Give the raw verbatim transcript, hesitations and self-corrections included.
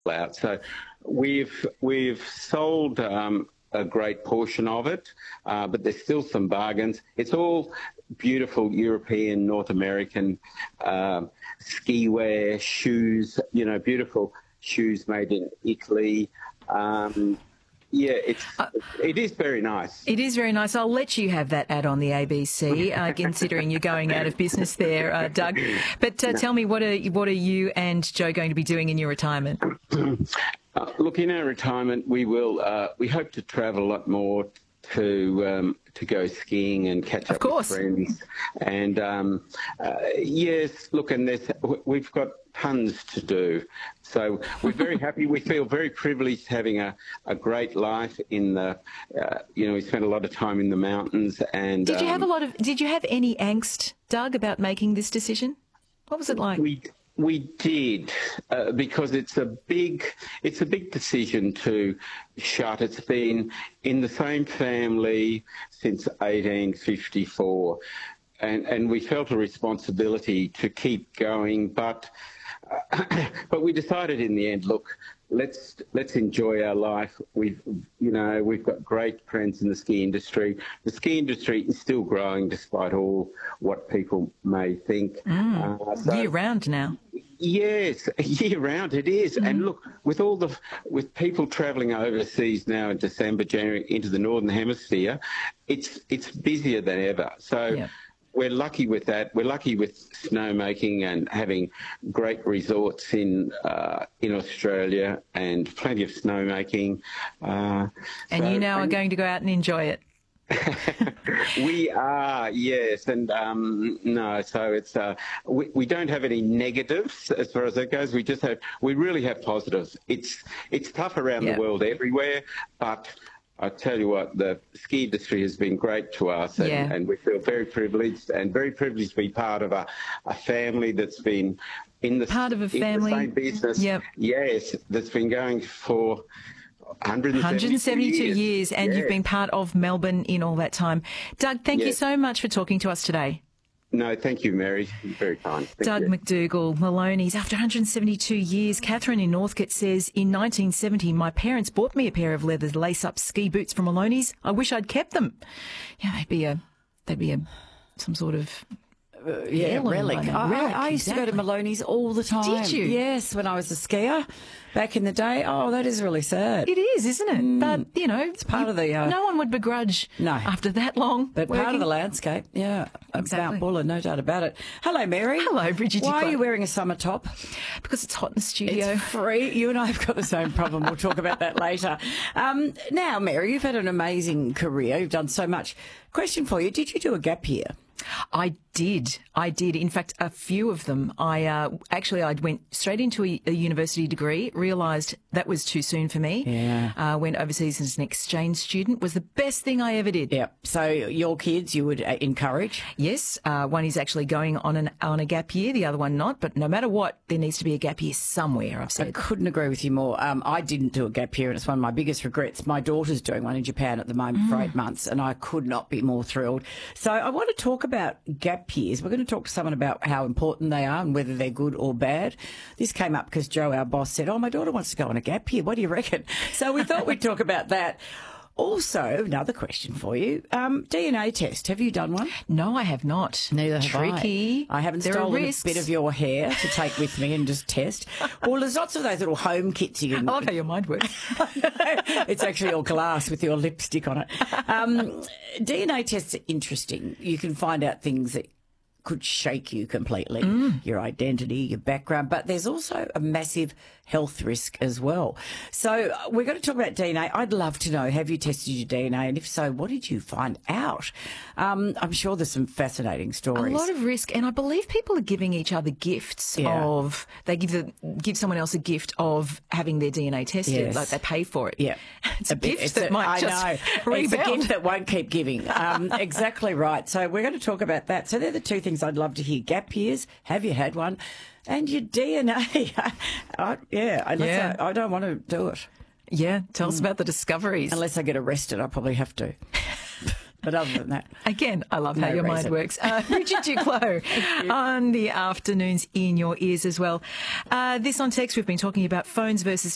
out. So we've we've sold um, a great portion of it, uh, but there's still some bargains. It's all beautiful European, North American um, ski wear, shoes, you know, beautiful shoes made in Italy. Um, yeah, it's uh, it is very nice. It is very nice. I'll let you have that ad on the A B C, uh, considering you're going out of business there, uh, Doug. But uh, tell me, what are what are you and Joe going to be doing in your retirement? Uh, look, in our retirement, we will. Uh, we hope to travel a lot more to um, to go skiing and catch of up course. with friends. And um, uh, yes, look, and there's, we've got tons to do. So we're very happy. We feel very privileged having a, a great life in the. Uh, you know, we spent a lot of time in the mountains. And did you um, have a lot of? Did you have any angst, Doug, about making this decision? What was it like? We, We did, uh, because it's a big, it's a big decision to shut. It's been in the same family since eighteen fifty-four, and and we felt a responsibility to keep going. But uh, but we decided in the end, look, let's let's enjoy our life. We've you know we've got great friends in the ski industry. The ski industry is still growing despite all what people may think. Mm, uh, so, year round now. Yes, year round it is. Mm. And look, with all the with people travelling overseas now in December, January into the Northern Hemisphere, it's it's busier than ever. So. Yep. We're lucky with that. We're lucky with snowmaking and having great resorts in uh, in Australia and plenty of snowmaking. Uh, and so, you now and are going to go out and enjoy it. We are, yes, and um, no, so it's uh, we, we don't have any negatives as far as that goes. We just have, we really have positives. It's it's tough around yep. the world everywhere, but I tell you what, the ski industry has been great to us, and, yeah. and we feel very privileged and very privileged to be part of a, a family that's been in the, part of a family. in the same business. Yep. Yes, that's been going for one hundred seventy-two years, years and yes. you've been part of Melbourne in all that time. Doug, thank yes. you so much for talking to us today. No, thank you, Mary. Very kind. Thank Doug you. McDougall, Maloney's. After one hundred seventy-two years, Catherine in Northcote says, in nineteen seventy, my parents bought me a pair of leather lace-up ski boots from Maloney's. I wish I'd kept them. Yeah, they'd be a, they'd be a, some sort of... Uh, yeah, relic. I, relic. I, I used exactly. to go to Maloney's all the time. Did you? Yes, when I was a skier back in the day. Oh, that is really sad. It is, isn't it? Mm. But, you know, it's part you, of the... Uh, no one would begrudge no. after that long But working. part of the landscape, yeah. Exactly. Mount Buller, no doubt about it. Hello, Mary. Hello, Bridget. Why are you wearing a summer top? Because it's hot in the studio. It's free. You and I have got the same problem. We'll talk about that later. Um, now, Mary, you've had an amazing career. You've done so much. Question for you. Did you do a gap year? I did. I did. In fact, a few of them. I uh, actually I went straight into a, a university degree, realised that was too soon for me. Yeah. Uh, went overseas as an exchange student. Was the best thing I ever did. Yeah. So your kids you would uh, encourage? Yes. Uh, one is actually going on an on a gap year, the other one not. But no matter what, there needs to be a gap year somewhere, I've said. I couldn't agree with you more. Um, I didn't do a gap year, and it's one of my biggest regrets. My daughter's doing one in Japan at the moment mm. for eight months, and I could not be more thrilled. So I want to talk about gap years. We're going to talk to someone about how important they are and whether they're good or bad. This came up because Joe, our boss, said, oh, my daughter wants to go on a gap year. What do you reckon? So we thought we'd talk about that. Also, another question for you. Um, D N A test. Have you done one? No, I have not. Neither have Tricky. I. I haven't there stolen a bit of your hair to take with me and just test. Well, there's lots of those little home kits you can... I love how your mind works. It's actually all glass with your lipstick on it. Um, D N A tests are interesting. You can find out things that could shake you completely, mm. your identity, your background, but there's also a massive health risk as well. So we're going to talk about D N A. I'd love to know, have you tested your D N A? And if so, what did you find out? Um, I'm sure there's some fascinating stories. A lot of risk, and I believe people are giving each other gifts yeah. of, they give the, give someone else a gift of having their D N A tested, yes. like they pay for it. Yeah. It's a, a bit, gift it's that a, might I just know. rebound. It's a gift that won't keep giving. Um, exactly right. So we're going to talk about that. So they're the two things I'd love to hear. Gap years, have you had one? And your D N A. I, yeah, yeah. I, I don't want to do it. Yeah, tell mm. us about the discoveries. Unless I get arrested, I probably have to. But other than that. Again, I love no how your reason. mind works. Uh, Bridget Duclos on the afternoons in your ears as well. Uh, this on text, we've been talking about phones versus